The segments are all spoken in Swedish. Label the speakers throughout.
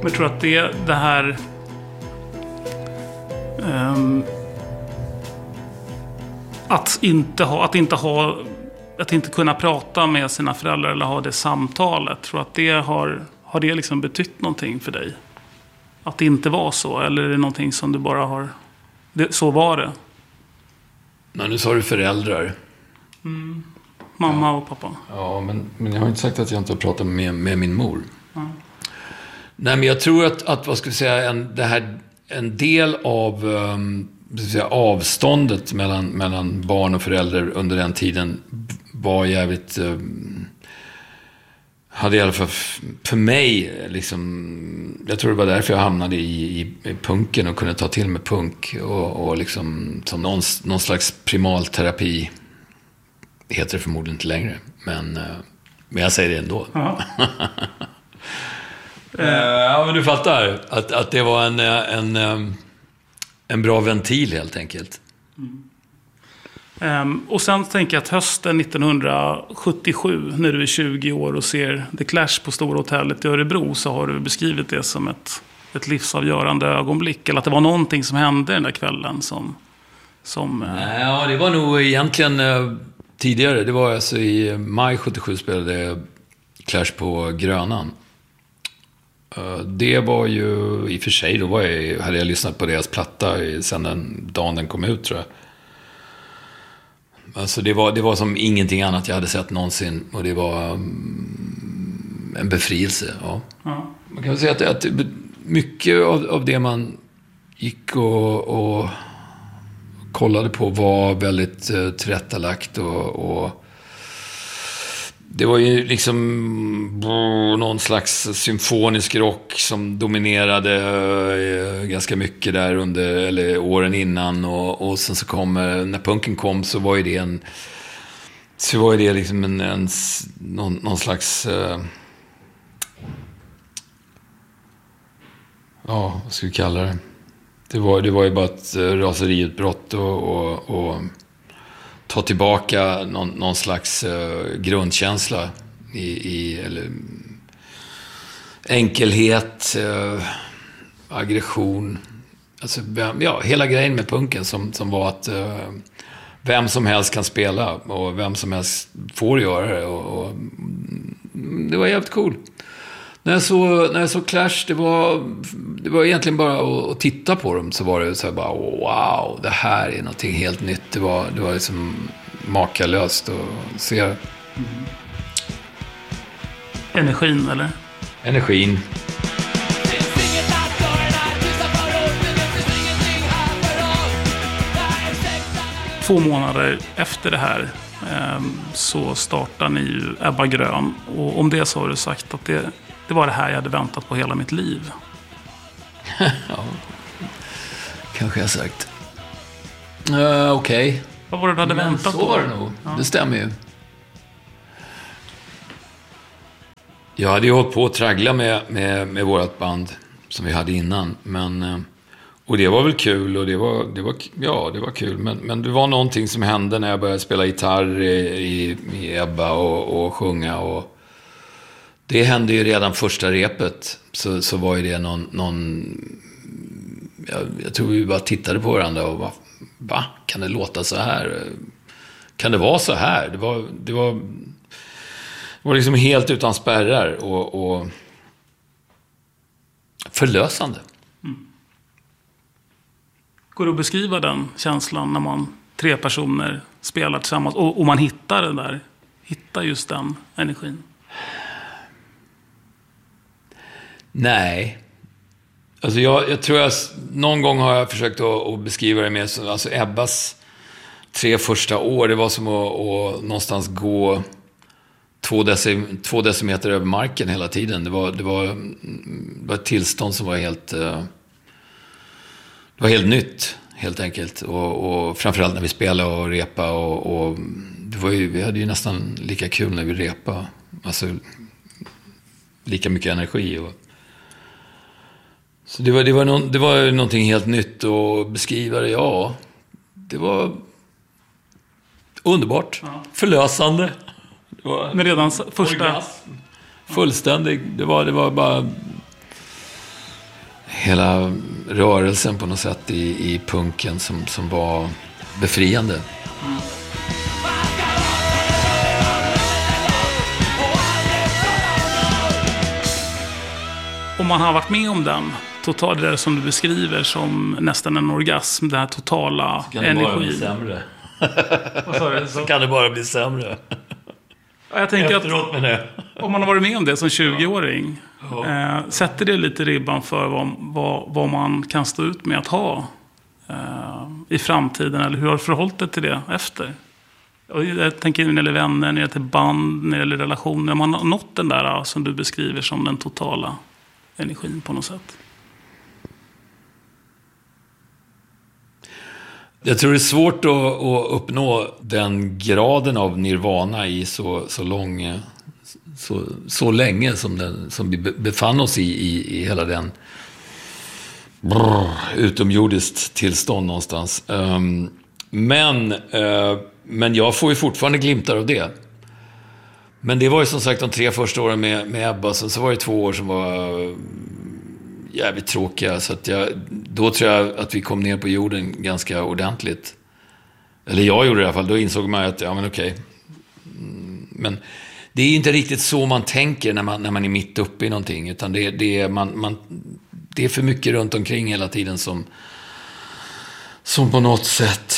Speaker 1: jag tror att det här att inte kunna prata med sina föräldrar eller ha det samtalet, tror att det har det liksom betytt någonting för dig? Att det inte var så, eller är det någonting som du bara har så var det?
Speaker 2: Nej, nu sa du föräldrar.
Speaker 1: Mamma och pappa.
Speaker 2: Ja, men jag har inte sagt att jag inte har pratat med min mor. Nej, men jag tror att vad ska vi säga, en del av avståndet mellan barn och föräldrar under den tiden var jävligt... hade i alla fall för mig liksom, jag tror det var därför jag hamnade i punken och kunde ta till mig punk och liksom som någon slags primalterapi. Det heter det förmodligen inte längre, men jag säger det ändå. Ja, men du fattar att det var en bra ventil helt enkelt.
Speaker 1: Och sen tänker jag att hösten 1977, när du är 20 år och ser The Clash på Stora hotellet i Örebro, så har du beskrivit det som ett livsavgörande ögonblick. Eller att det var någonting som hände den där kvällen som
Speaker 2: Ja, det var nog egentligen tidigare. Det var alltså i maj 77 spelade jag Clash på Grönan. Det var ju i och för sig, då hade jag lyssnat på deras platta sen den dagen den kom ut, tror jag. Alltså det var som ingenting annat jag hade sett någonsin, och det var en befrielse. Ja. Man kan väl säga att mycket av det man gick och kollade på var väldigt tillrättalagt och det var ju liksom någon slags symfonisk rock som dominerade ganska mycket där under åren innan, och sen så när punken kom så var ju det liksom någon slags ja, vad ska vi kalla det? Det var ju bara ett raseriutbrott och ta tillbaka någon slags grundkänsla eller enkelhet, aggression. Alltså, hela grejen med punken som var att vem som helst kan spela och vem som helst får göra det, och det var jävligt cool. När jag såg Clash, det var egentligen bara att titta på dem, så var det så här bara, wow, det här är någonting helt nytt. Det var liksom makalöst att se.
Speaker 1: Energin, eller?
Speaker 2: Energin.
Speaker 1: Två månader efter det här så startar ni ju Ebba Grön, och om det så har du sagt att det var det här jag hade väntat på hela mitt liv.
Speaker 2: Ja, kanske jag sagt. Okej.
Speaker 1: Vad var det du hade väntat på?
Speaker 2: Så var det nog. Ja. Det stämmer ju. Jag hade ju hållit på att traggla med vårt band som vi hade innan. Och det var väl kul, och det var kul. Men det var någonting som hände när jag började spela gitarr i Ebba och sjunga. Och det hände ju redan första repet. Så var ju det någon jag tror vi bara tittade på varandra och bara, va? Kan det låta så här? Kan det vara så här? Det var liksom helt utan spärrar och förlösande.
Speaker 1: Går det att beskriva den känslan när man 3 personer spelar tillsammans och man hittar just den energin?
Speaker 2: Nej. Alltså jag tror någon gång har jag försökt att beskriva det med, alltså Ebbas 3 första år, det var som att någonstans gå 2 decimeter över marken hela tiden. Det var ett tillstånd som var helt nytt, helt enkelt. Och framförallt när vi spelade och repa och vi hade ju nästan lika kul när vi repa. Alltså lika mycket energi. Så det var någonting helt nytt att beskriva det. Ja, det var underbart. Ja. Förlösande.
Speaker 1: Men redan första...
Speaker 2: Fullständig. Det var bara... hela rörelsen på något sätt i punken som var befriande.
Speaker 1: Om man har varit med om den, det där som du beskriver som nästan en orgasm, den här totala energin.
Speaker 2: Bara bli sämre.
Speaker 1: Vad sa du?
Speaker 2: Så kan det bara bli sämre.
Speaker 1: Jag tänker
Speaker 2: efteråt med det.
Speaker 1: Om man har varit med om det som 20-åring, sätter det lite ribban för vad man kan stå ut med att ha i framtiden, eller hur har du förhållit dig till det efter? Och jag tänker när det gäller vänner, när det gäller band, när det gäller relationer. Man har nått den där som du beskriver som den totala energin på något sätt.
Speaker 2: Jag tror det är svårt att uppnå den graden av nirvana i så länge som vi befann oss i hela den utomjordiskt tillstånd någonstans. Men jag får ju fortfarande glimtar av det. Men det var ju som sagt de 3 första åren med Ebba, så var det 2 år som var jävligt tråkiga. Så att då tror jag att vi kom ner på jorden ganska ordentligt. Eller jag gjorde det i alla fall. Då insåg man att, ja men okej. Men det är inte riktigt så man tänker när man är mitt uppe i någonting. Utan det är för mycket runt omkring hela tiden som på något sätt...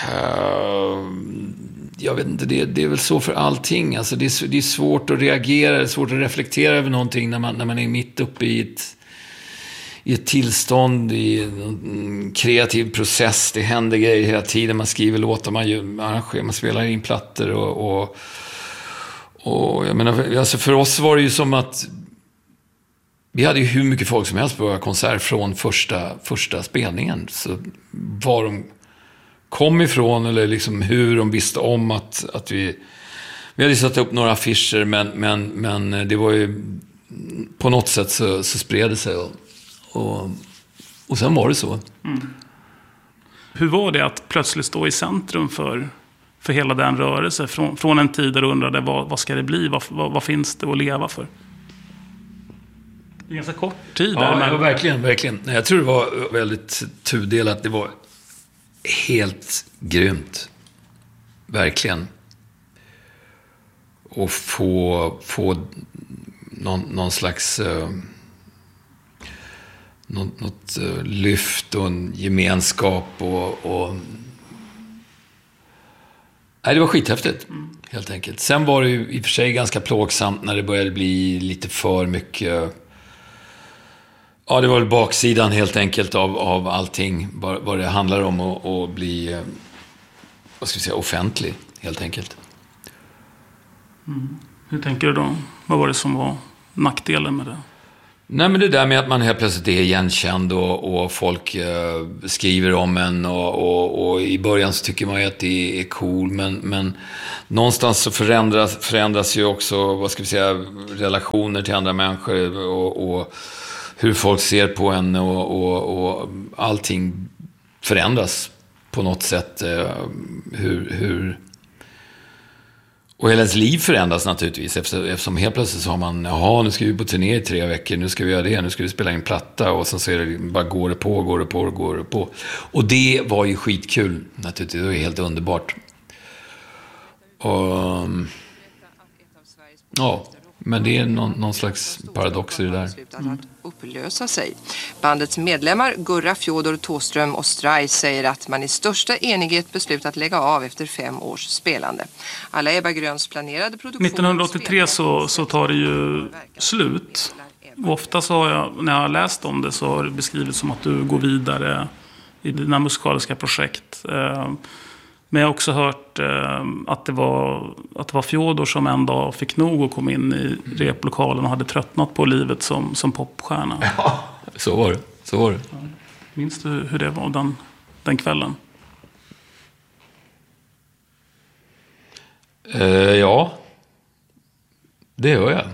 Speaker 2: jag vet inte, det är väl så för allting. Alltså det är svårt att reagera, det är svårt att reflektera över någonting när man är mitt uppe i ett tillstånd, i en kreativ process. Det händer grejer hela tiden. Man skriver låtar, man spelar in plattor och jag menar, alltså för oss var det ju som att vi hade ju hur mycket folk som helst på våra konsert från första spelningen. Så var de kom ifrån, eller liksom hur de visste om att vi hade satt upp några affischer, men det var ju på något sätt så spred det sig och sen var det så.
Speaker 1: Hur var det att plötsligt stå i centrum för hela den rörelsen från en tid där du undrade vad ska det bli, vad finns det att leva för? Det är ganska kort tid där.
Speaker 2: Ja, verkligen. Jag tror det var väldigt tudelat. Det var helt grymt. Verkligen. Och få någon slags något lyft och en gemenskap och nej, det var skithäftigt helt enkelt. Sen var det ju i och för sig ganska plågsamt när det började bli lite för mycket. Ja, det var väl baksidan helt enkelt av allting. Vad det handlar om att bli, vad ska vi säga, offentlig helt enkelt.
Speaker 1: Hur tänker du då? Vad var det som var nackdelen med det?
Speaker 2: Nej, men det där med att man helt plötsligt är igenkänd och folk skriver om en och i början så tycker man ju att det är cool, men någonstans så förändras ju också, vad ska vi säga, relationer till andra människor och hur folk ser på en och allting förändras på något sätt. Hur och hela ens liv förändras naturligtvis, eftersom helt plötsligt så har man, nu ska vi på turné i 3 veckor, nu ska vi göra det, nu ska vi spela in platta, och sen så är det bara går det på. Och det var ju skitkul naturligtvis, det var ju helt underbart. Och ja, men det är någon slags paradox i det där.
Speaker 3: Att upplösa sig. Bandets medlemmar Gurra, Fjodor, Thåström och Straj säger att man i största enighet beslutat lägga av efter 5 års spelande. Alla Ebba Gröns planerade produktion...
Speaker 1: 1983 så tar det ju slut. Och ofta så har jag, när jag har läst om det, så har det beskrivits som att du går vidare i dina musikaliska projekt. Men jag har också hört att det var Fjodor som en dag fick nog och kom in i replokalen och hade tröttnat på livet som popstjärna.
Speaker 2: Ja, så var det.
Speaker 1: Ja. Minns du hur det var den kvällen?
Speaker 2: Ja, det gör jag.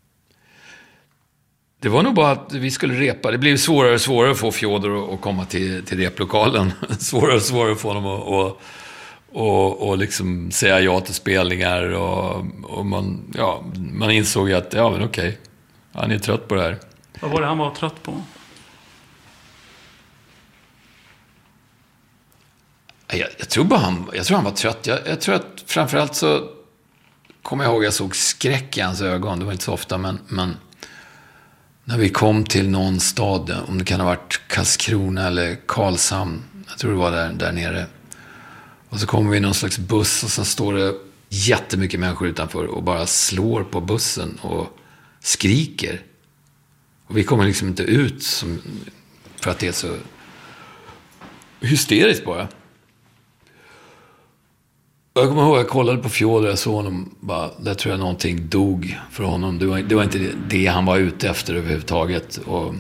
Speaker 2: Det var nog bara att vi skulle repa. Det blev svårare och svårare att få Fjodor att komma till replokalen. Svårare och svårare att få honom och liksom säga ja till spelningar och man insåg att men okej, han är trött på det här.
Speaker 1: Vad var det han var trött på?
Speaker 2: Jag tror han var trött. Jag tror att framförallt så kommer jag ihåg jag såg skräck i hans ögon. Det var inte så ofta, men när vi kom till någon stad, om det kan ha varit Karlskrona eller Karlshamn, jag tror det var där nere. Och så kommer vi i någon slags buss och så står det jättemycket människor utanför och bara slår på bussen och skriker. Och vi kommer liksom inte ut för att det är så hysteriskt bara. Jag kommer ihåg, jag kollade på Fjodor, jag såg honom bara, där tror jag någonting dog för honom. Det var inte det han var ute efter överhuvudtaget. Och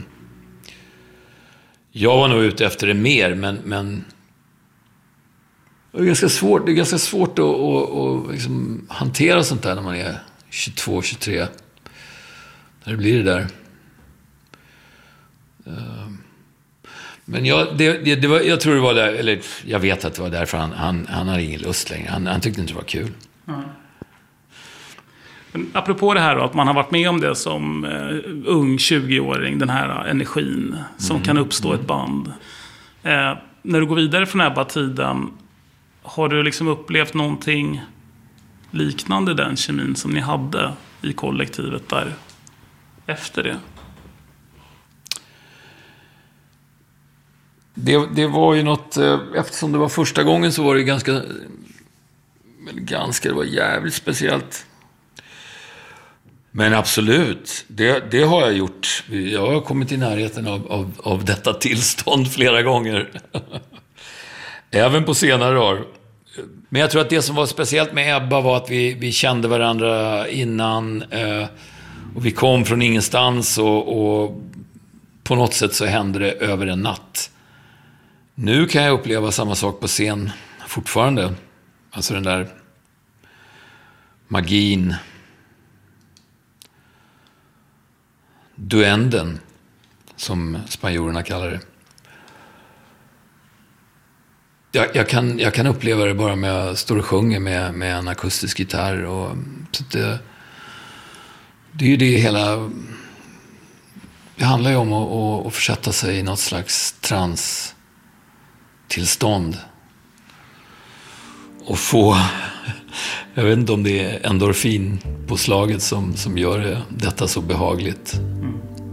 Speaker 2: jag var nog ute efter det mer, men det är ganska svårt att liksom hantera sånt där när man är 22, 23. När det blir det där. Men jag tror det var där, eller jag vet att det var därför han hade ingen lust längre. Han tyckte inte det var kul.
Speaker 1: Mm. Men apropå det här då, att man har varit med om det som ung 20-åring, den här energin som kan uppstå ett band. När du går vidare från Ebba-tiden, har du liksom upplevt någonting liknande den kemin som ni hade i kollektivet där efter det?
Speaker 2: Det var ju något, eftersom det var första gången så var det det var jävligt speciellt. Men absolut, det har jag gjort. Jag har kommit i närheten av detta tillstånd flera gånger. Även på senare år. Men jag tror att det som var speciellt med Ebba var att vi kände varandra innan. Och vi kom från ingenstans och på något sätt så hände det över en natt. Nu kan jag uppleva samma sak på scen fortfarande. Alltså den där magin. Duenden, som spanjorerna kallar det. Jag kan uppleva det bara med jag står och sjunger med en akustisk gitarr. Och, så det är ju det hela... Det handlar ju om att försätta sig i något slags transtillstånd. Och få... Jag vet inte om det är endorfinpåslaget som gör detta så behagligt. Mm.